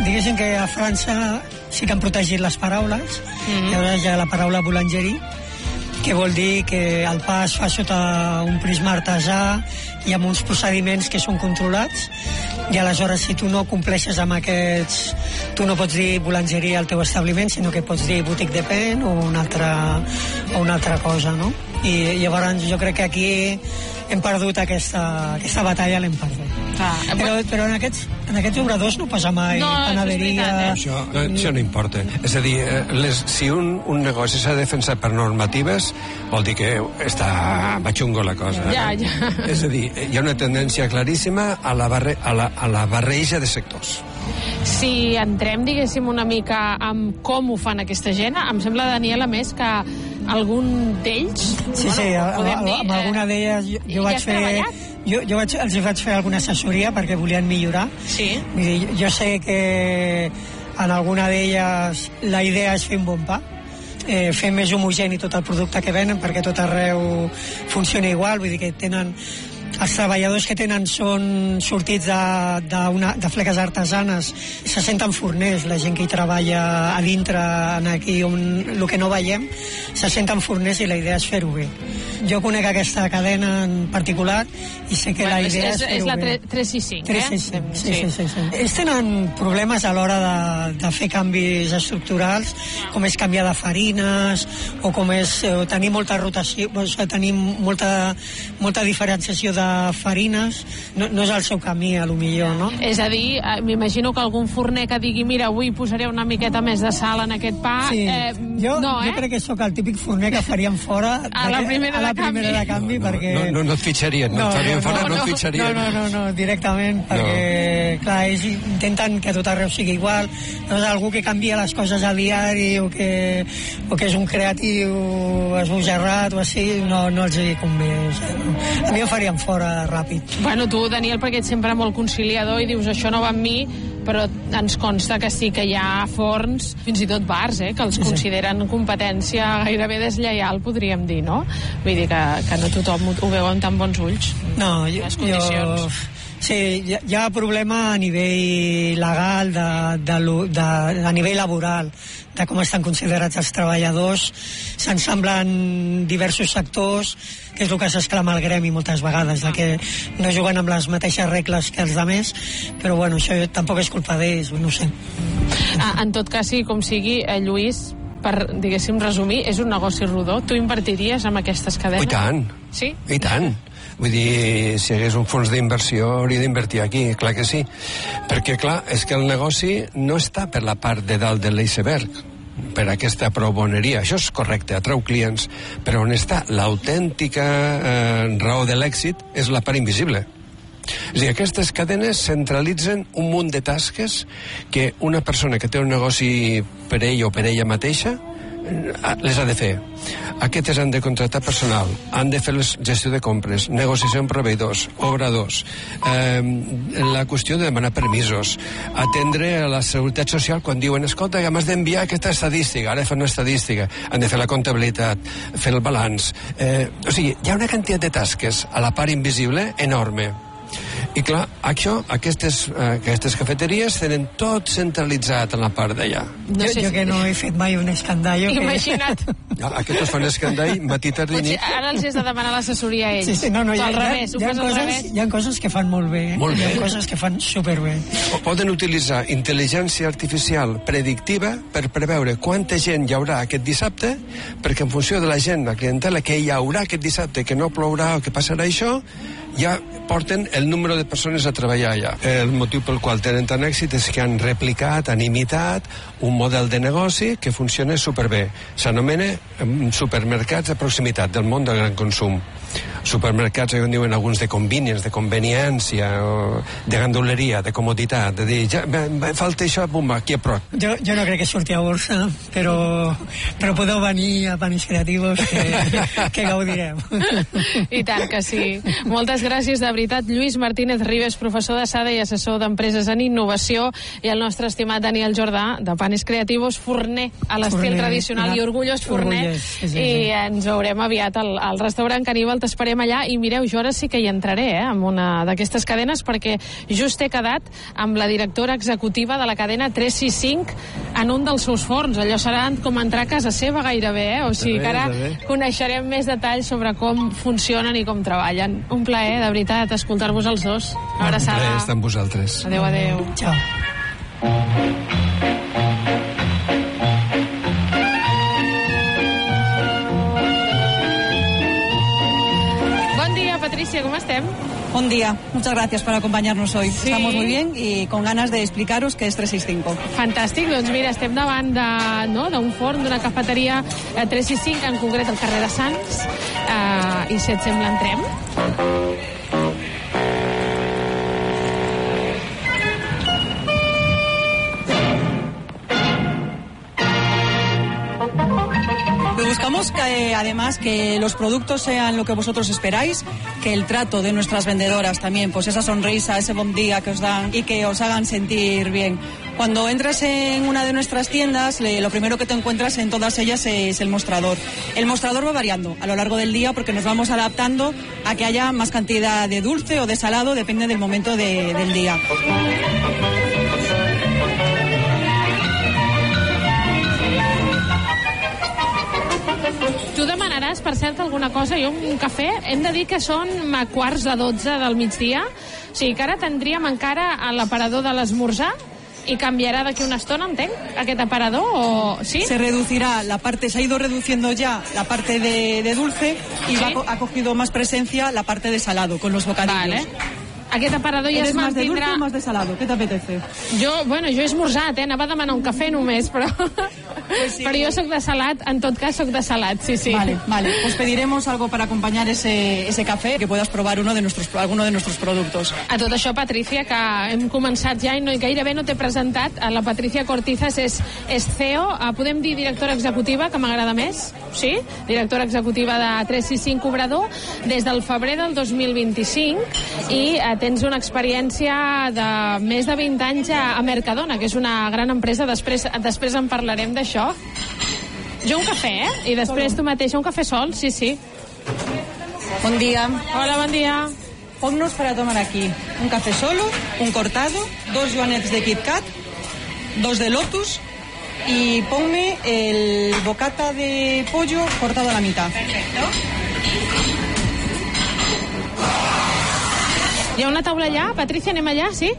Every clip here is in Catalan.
diguéssim que a França sí que han protegit les paraules. Llavors hi ha la paraula boulangerie, que vol dir que el pa es fa sota un prisma artesà i amb uns procediments que són controlats, i aleshores si tu no compleixes amb aquests, tu no pots dir boulangerie al teu establiment, sinó que pots dir boutique de pain o una altra cosa, no? I llavors jo crec que aquí hem perdut aquesta batalla, l'hem perdut. Però en aquests obradors no posa mai panaderia... Això no importa. És a dir, si un negoci s'ha defensat per normatives, vol dir que està batxungo la cosa. Ja. És a dir, hi ha una tendència claríssima a la barreja de sectors. Si entrem, diguéssim, una mica amb com ho fan aquesta gent, em sembla, Daniel, a més, que algun d'ells... Sí, amb alguna d'elles jo vaig fer... els vaig fer alguna assessoria perquè volien millorar. Sí. Jo sé que en alguna d'elles la idea és fer un bon pa, fer més homogeni tot el producte que venen perquè tot arreu funciona igual, vull dir que tenen... Els treballadors que tenen són sortits de fleques artesanes, se senten forners, la gent que hi treballa a dintre, aquí on el que no veiem, se senten forners i la idea és fer-ho bé. Jo conec aquesta cadena en particular i sé que la idea és fer-ho bé. És la 365, eh? 365, sí. Ells tenen problemes a l'hora de fer canvis estructurals, com és canviar de farines, o com és tenir molta rotació, tenir molta diferenciació de farines, no és el seu camí, a lo millor, no? És a dir, m'imagino que algun forner que digui, mira, avui posaré una miqueta més de sal en aquest pa... Sí, jo crec que sóc el típic forner que farien fora a la primera de canvi, perquè... No et fitxarien, no et fitxarien. No, directament, perquè, clar, ells intenten que tot arreu sigui igual, no és algú que canvia les coses al diari o que és un creatiu esbojarrat o així, no els hi convé. A mi ho farien fora ràpid. Bueno, tu, Daniel, perquè ets sempre molt conciliador i dius això no va amb mi, però ens consta que sí que hi ha forns, fins i tot bars, que els consideren competència gairebé deslleial, podríem dir, no? Vull dir que no tothom ho veu amb tan bons ulls. No, les condicions. Sí, hi ha problema a nivell legal, a nivell laboral, de com estan considerats els treballadors. S'ensemblen diversos sectors, que és el que s'exclama al gremi moltes vegades, de que no juguen amb les mateixes regles que els altres, però bueno, això tampoc és culpa d'ells, no ho sé. En tot cas, sí, com sigui, Lluís, per, diguéssim, resumir, és un negoci rodó. Tu invertiries en aquestes cadenes? I tant. Sí? I tant. Vull dir, si hi hagués un fons d'inversió hauria d'invertir aquí, clar que sí, perquè clar, és que el negoci no està per la part de dalt de l'iceberg, per aquesta proboneria, això és correcte, atreu clients, però on està l'autèntica raó de l'èxit és la part invisible. És a dir, aquestes cadenes centralitzen un munt de tasques que una persona que té un negoci per ell o per ella mateixa les ha de fer. Aquestes han de contractar personal, han de fer la gestió de compres, negociació amb proveïdors, obradors, la qüestió de demanar permisos, atendre a la seguretat social quan diuen, escolta, que m'has d'enviar aquesta estadística, ara fan una estadística, han de fer la comptabilitat, fer el balanç, o sigui, hi ha una quantitat de tasques a la part invisible enorme. I clar, aquestes cafeteries tenen tot centralitzat en la part d'allà. Jo que no he fet mai un escandall. Imagina't. Aquests fan escandall matí, tard i nit. Ara els has de demanar l'assessoria a ells. Sí, al revés, hi ha coses que fan molt bé. Hi ha coses que fan superbé. Poden utilitzar intel·ligència artificial predictiva per preveure quanta gent hi haurà aquest dissabte, perquè en funció de la gent, la clientela que hi haurà aquest dissabte, que no plourà o que passarà això, ja porten el número de persones a treballar allà. El motiu pel qual tenen tant èxit és que han replicat, han imitat un model de negoci que funciona superbé. S'anomena supermercats de proximitat del món del gran consum. Supermercats, on diuen alguns de convenience, de conveniència, o de gandoleria, de comoditat, de dir, ja, falta això, bum, aquí a prop. Jo no crec que surti a borsa, però podeu venir a Panis Creativos, que gaudirem. I tant que sí. Moltes gràcies, de veritat, Lluís Martínez Ribes, professor de SADA i assessor d'empreses en innovació, i el nostre estimat Daniel Jordà, de Panis Creativos, forner a l'estil tradicional i orgullós forner, i ens veurem aviat al restaurant Caníbal t'esperem allà. I mireu, jo ara sí que hi entraré, amb una d'aquestes cadenes, perquè just he quedat amb la directora executiva de la cadena 365 en un dels seus forns. Allò serà com entrar a casa seva gairebé, O sigui que ara coneixerem més detalls sobre com funcionen i com treballen. Un plaer, de veritat, escoltar-vos els dos. Una abraçada. Un plaer estar amb vosaltres. Adéu, adéu. Ciao. Bon dia, Patricia, ¿cómo estem? Buen día, muchas gracias por acompañarnos hoy. Sí. Estamos muy bien y con ganas de explicaros qué es 365. Fantàstic, doncs mira, estem davant d'un forn, d'una cafeteria 365, en concret al carrer de Sants, i si et sembla entrem. Buscamos que, además, que los productos sean lo que vosotros esperáis, que el trato de nuestras vendedoras también, pues esa sonrisa, ese buen día que os dan y que os hagan sentir bien. Cuando entras en una de nuestras tiendas, lo primero que te encuentras en todas ellas es el mostrador. El mostrador va variando a lo largo del día porque nos vamos adaptando a que haya más cantidad de dulce o de salado, depende del momento del día. Tu demanaràs, per cert, alguna cosa, jo un cafè. Hem de dir que són a 11:45 del migdia, o sigui que ara tindríem encara l'aparador de l'esmorzar i canviarà d'aquí una estona, entenc, aquest aparador, o sí? Se reducirá la parte, se ha ido reduciendo ya la parte de dulce y ¿Sí? ha cogido más presencia la parte de salado con los bocadillos. Vale. Aquest aparador ja ¿Eres es más de dulce mantindrà... o más de salado? ¿Qué te apetece? Jo he esmorzat, anava a demanar un cafè només, però, Pues sí, però jo sóc de salat, en tot cas sóc de salat, sí. Vale, pues pediremos algo para acompañar ese café, que puedas probar alguno de nuestros productos. A tot això, Patricia, que hem començat ja i gairebé no t'he presentat, la Patricia Cortizas és CEO, podem dir directora executiva, que m'agrada més, sí? Directora executiva de 365 Obrador, des del febrer del 2025, i tens una experiència de més de 20 anys a Mercadona, que és una gran empresa, després en parlarem d'això. Jo un cafè, I després tu mateixa un cafè sol, sí. Buen día. Hola, bon dia. Ponnos para tomar aquí un café solo, un cortado, 2 joanets de Kit Kat, 2 de Lotus y ponme el bocata de pollo cortado a la mitad. Perfecto. Hi ha una taula allà? Patricia, anem allà, sí?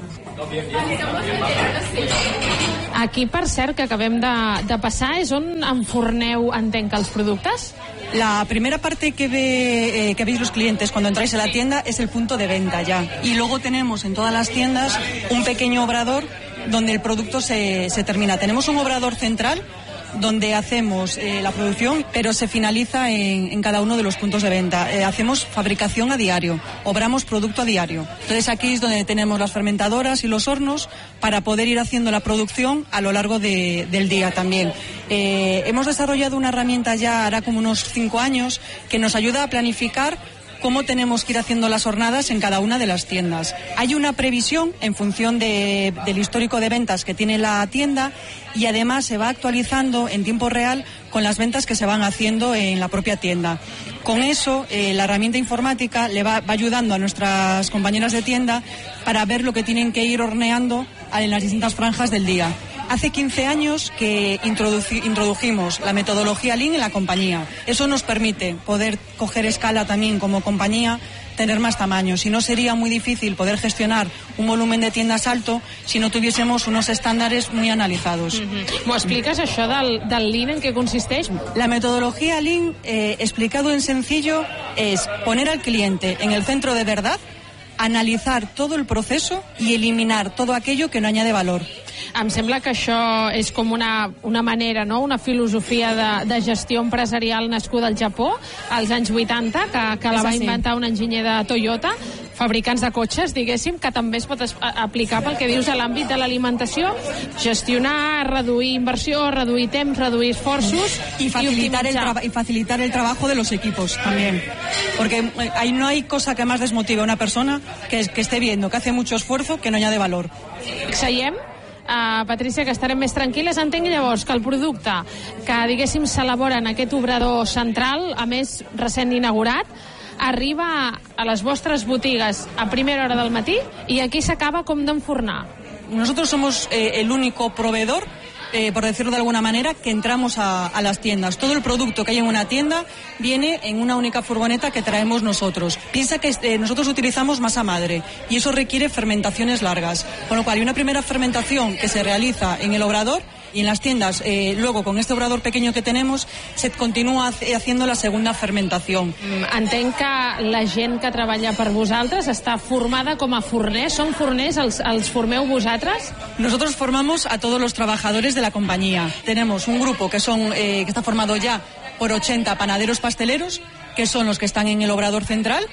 Aquí, per cert, que acabem de passar, és on enforneu, entenc, els productes? La primera parte que veis los clientes cuando entráis a la tienda es el punto de venta ya. Y luego tenemos en todas las tiendas un pequeño obrador donde el producto se termina. Tenemos un obrador central donde hacemos la producción, pero se finaliza en cada uno de los puntos de venta. Hacemos fabricación a diario, obramos producto a diario. Entonces aquí es donde tenemos las fermentadoras y los hornos para poder ir haciendo la producción a lo largo del día también. Hemos desarrollado una herramienta ya hará como unos 5 años que nos ayuda a planificar cómo tenemos que ir haciendo las jornadas en cada una de las tiendas. Hay una previsión en función del histórico de ventas que tiene la tienda y además se va actualizando en tiempo real con las ventas que se van haciendo en la propia tienda. Con eso, la herramienta informática le va ayudando a nuestras compañeras de tienda para ver lo que tienen que ir horneando en las distintas franjas del día. Hace 15 años que introdujimos la metodología Lean en la compañía. Eso nos permite poder coger escala también como compañía, tener más tamaño. Si no, sería muy difícil poder gestionar un volumen de tiendas alto si no tuviésemos unos estándares muy analizados. M'ho expliques, això del Lean, en què consisteix? La metodología Lean, explicado en sencillo, es poner al cliente en el centro de verdad, analizar todo el proceso y eliminar todo aquello que no añade valor. Em sembla que això és com una manera, no? Una filosofia de gestió empresarial nascuda al Japó als anys 80, que la va inventar un enginyer de Toyota, fabricants de cotxes, diguéssim, que també es pot aplicar pel que dius a l'àmbit de l'alimentació, gestionar, reduir inversió, reduir temps, reduir esforços y facilitar el trabajo de los equipos también, porque no hay cosa que más desmotive a una persona que esté viendo que hace mucho esfuerzo que no añade valor. Seiem? Patricia, que estarem més tranquil·les. Entenc llavors que el producte que, diguéssim, s'elabora en aquest obrador central, a més recent inaugurat, arriba a les vostres botigues a primera hora del matí i aquí s'acaba com d'enfornar. Nosotros somos el único proveedor, por decirlo de alguna manera, que entramos a las tiendas. Todo el producto que hay en una tienda viene en una única furgoneta que traemos nosotros. Piensa que nosotros utilizamos masa madre y eso requiere fermentaciones largas, con lo cual hay una primera fermentación que se realiza en el obrador y en las tiendas, luego con este obrador pequeño que tenemos, se continúa haciendo la segunda fermentación. Entenc que la gent que treballa per vosaltres està formada com a forners. Són forners, els formeu vosaltres? Nosotros formamos a todos los trabajadores de la compañía. Tenemos un grupo que está formado ya por 80 panaderos pasteleros, que son los que están en el obrador central,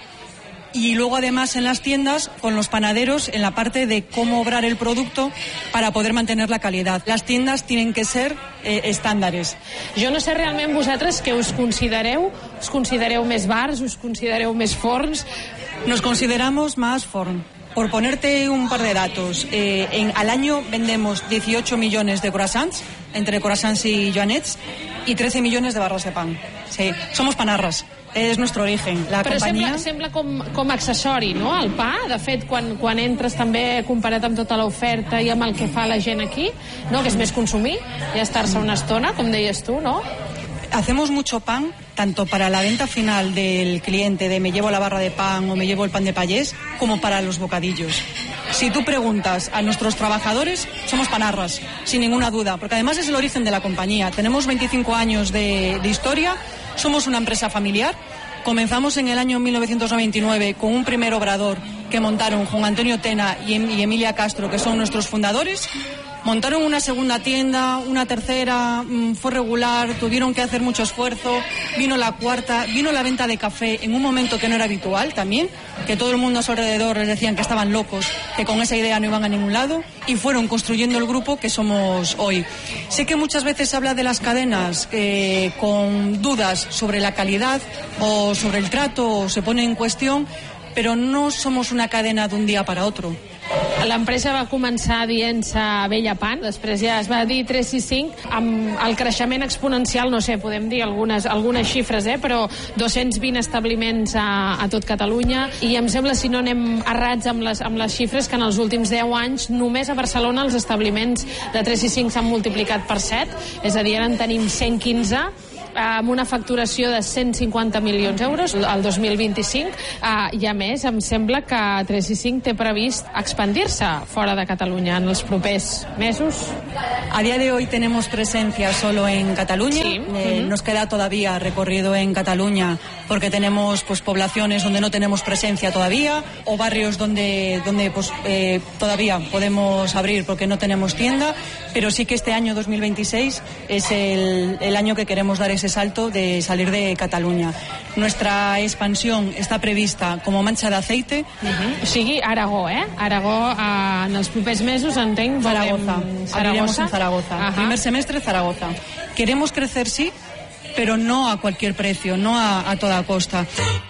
y luego además en las tiendas con los panaderos en la parte de cómo obrar el producto para poder mantener la calidad. Las tiendas tienen que ser estándares. Jo no sé realment vosaltres què us considereu. Us considereu més bars, us considereu més forns? Nos consideramos más forn. Por ponerte un par de datos, al año vendemos 18 millones de croissants, entre croissants y joanets, y 13 millones de barras de pan. Sí, somos panarras. És nostre origen. La Però companyia... sembla com accessori, no?, el pa. De fet, quan entres també comparat amb tota l'oferta i amb el que fa la gent aquí, no?, que és més consumir i estar-se una estona, com deies tu, no? Hacemos mucho pan, tanto para la venta final del cliente de me llevo la barra de pan o me llevo el pan de payés, como para los bocadillos. Si tú preguntas a nuestros trabajadores, somos panarras, sin ninguna duda, porque además es el origen de la compañía. Tenemos 25 años de historia, somos una empresa familiar. Comenzamos en el año 1999 con un primer obrador que montaron Juan Antonio Tena y Emilia Castro, que son nuestros fundadores. Montaron una segunda tienda, una tercera, fue regular, tuvieron que hacer mucho esfuerzo, vino la cuarta, vino la venta de café en un momento que no era habitual también, que todo el mundo a su alrededor les decían que estaban locos, que con esa idea no iban a ningún lado, y fueron construyendo el grupo que somos hoy. Sé que muchas veces se habla de las cadenas con dudas sobre la calidad o sobre el trato, o se pone en cuestión, pero no somos una cadena de un día para otro. L'empresa va començar dient-se Bella Pan, després ja es va dir 365, amb el creixement exponencial, no sé, podem dir algunes xifres, però 220 establiments a tot Catalunya, i em sembla, si no anem errats amb les xifres, que en els últims 10 anys només a Barcelona els establiments de 365 s'han multiplicat per 7, és a dir, ara en tenim 115, amb una facturació de 150 milions d'euros al 2025, i a més em sembla que 365 té previst expandir-se fora de Catalunya en els propers mesos. A día de hoy tenemos presencia solo en Cataluña. Sí. Nos queda todavía recorrido en Cataluña porque tenemos poblaciones donde no tenemos presencia todavía, o barrios donde todavía podemos abrir porque no tenemos tienda, pero sí que este año 2026 es el año que queremos dar ese salto de salir de Cataluña. Nuestra expansión está prevista como mancha de aceite. O sigui, Aragó, Aragó en els propers mesos, entenc, Zaragoza. Abriremos en Zaragoza. Ajá. Primer semestre, Zaragoza. Queremos crecer, sí, pero no a cualquier precio, no a toda costa.